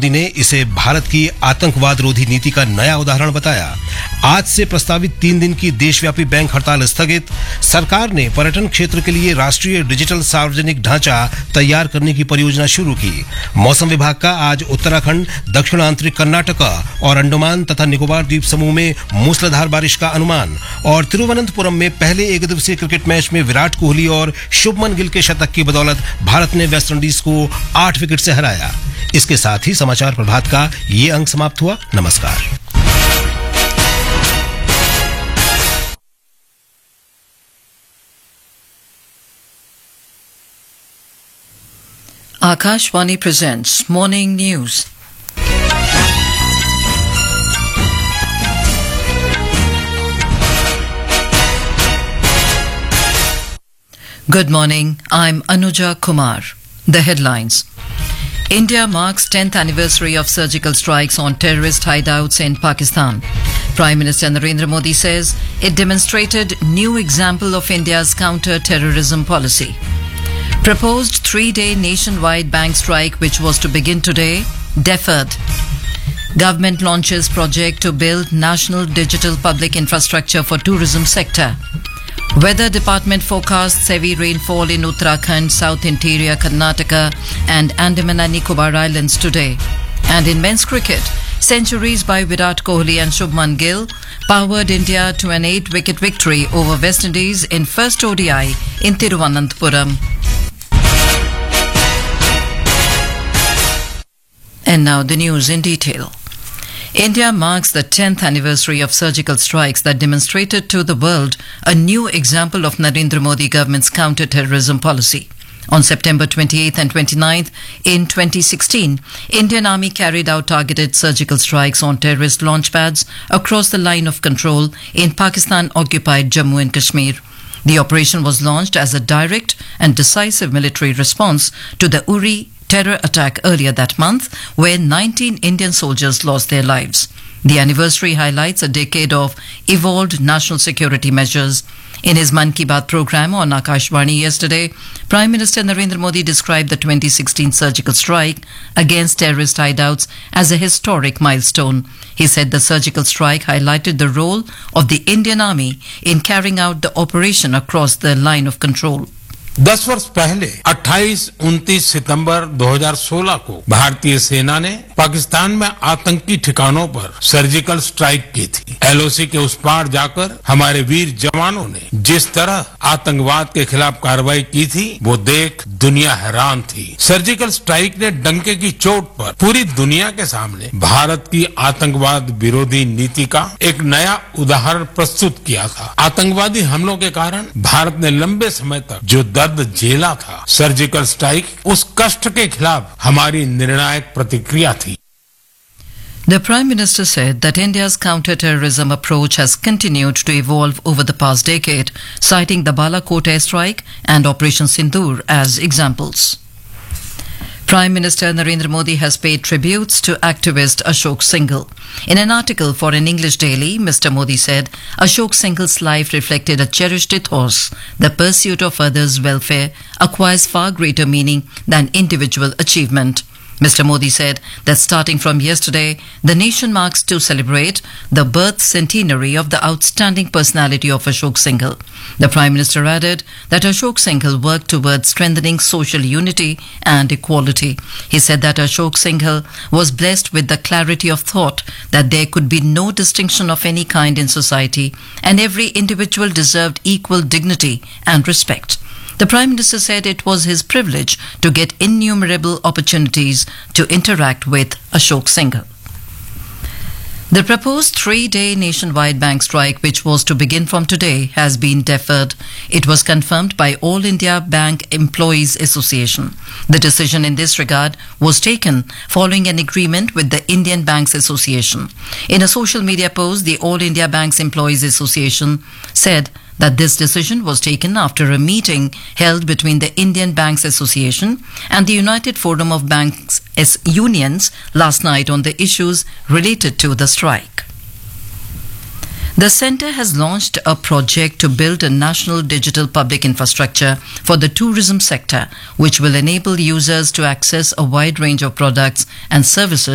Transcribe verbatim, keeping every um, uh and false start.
मोदी ने इसे भारत की आतंकवाद रोधी नीति का नया उदाहरण बताया। आज से प्रस्तावित तीन दिन की देशव्यापी बैंक हड़ताल स्थगित। सरकार ने पर्यटन क्षेत्र के लिए राष्ट्रीय डिजिटल सार्वजनिक ढांचा तैयार करने की परियोजना शुरू की। मौसम विभाग का आज उत्तराखंड, दक्षिण आंतरिक कर्नाटक और अंडमान तथा निकोबार द्वीप समूह में मूसलाधार बारिश का अनुमान। और तिरुवनंतपुरम में पहले एक दिवसीय क्रिकेट मैच में विराट कोहली और शुभमन गिल के शतक की बदौलत भारत ने वेस्टइंडीज को आठ विकेट से हराया। इसके साथ ही समाचार प्रभात का ये अंक समाप्त हुआ। नमस्कार। Akashvani presents Morning News. Good morning, I'm Anuja Kumar. The headlines. India marks tenth anniversary of surgical strikes on terrorist hideouts in Pakistan. Prime Minister Narendra Modi says it demonstrated new example of India's counter-terrorism policy. Proposed three-day nationwide bank strike, which was to begin today, deferred. Government launches project to build national digital public infrastructure for tourism sector. Weather Department forecasts heavy rainfall in Uttarakhand, South Interior, Karnataka and Andaman and Nicobar Islands today. And in men's cricket, centuries by Virat Kohli and Shubman Gill powered India to an eight-wicket victory over West Indies in first O D I in Thiruvananthapuram. And now the news in detail. India marks the tenth anniversary of surgical strikes that demonstrated to the world a new example of Narendra Modi government's counter-terrorism policy. On September twenty-eighth and twenty-ninth in twenty sixteen, Indian Army carried out targeted surgical strikes on terrorist launch pads across the line of control in Pakistan-occupied Jammu and Kashmir. The operation was launched as a direct and decisive military response to the Uri terror attack earlier that month, where nineteen Indian soldiers lost their lives. The anniversary highlights a decade of evolved national security measures. In his Man Ki Baat program on Akashvani yesterday, Prime Minister Narendra Modi described the twenty sixteen surgical strike against terrorist hideouts as a historic milestone. He said the surgical strike highlighted the role of the Indian Army in carrying out the operation across the line of control. दस वर्ष पहले अट्ठाईस उनतीस सितंबर दो हज़ार सोलह को भारतीय सेना ने पाकिस्तान में आतंकी ठिकानों पर सर्जिकल स्ट्राइक की थी। एलओसी के उस पार जाकर हमारे वीर जवानों ने जिस तरह आतंकवाद के खिलाफ कार्रवाई की थी, वो देख दुनिया हैरान थी। सर्जिकल स्ट्राइक ने डंके की चोट पर पूरी दुनिया के सामने भारत की आतंकवाद विरोधी नीति का एक नया उदाहरण प्रस्तुत किया था। आतंकवादी हमलों के कारण भारत ने लंबे समय तक जो दर्द झेला था, सर्जिकल स्ट्राइक उस कष्ट के खिलाफ हमारी निर्णायक प्रतिक्रिया थी। The Prime Minister said that India's counter-terrorism approach has continued to evolve over the past decade, citing the Balakot airstrike and Operation Sindoor as examples. Prime Minister Narendra Modi has paid tributes to activist Ashok Singhal. In an article for an English daily, Mister Modi said Ashok Singhal's life reflected a cherished ethos. The pursuit of others' welfare acquires far greater meaning than individual achievement. Mister Modi said that starting from yesterday, the nation marks to celebrate the birth centenary of the outstanding personality of Ashok Singhal. The Prime Minister added that Ashok Singhal worked towards strengthening social unity and equality. He said that Ashok Singhal was blessed with the clarity of thought that there could be no distinction of any kind in society and every individual deserved equal dignity and respect. The Prime Minister said it was his privilege to get innumerable opportunities to interact with Ashok Singhal. The proposed three-day nationwide bank strike, which was to begin from today, has been deferred. It was confirmed by All India Bank Employees Association. The decision in this regard was taken following an agreement with the Indian Banks Association. In a social media post, the All India Banks Employees Association said that this decision was taken after a meeting held between the Indian Banks Association and the United Forum of Banks Unions last night on the issues related to the strike. The centre has launched a project to build a national digital public infrastructure for the tourism sector, which will enable users to access a wide range of products and services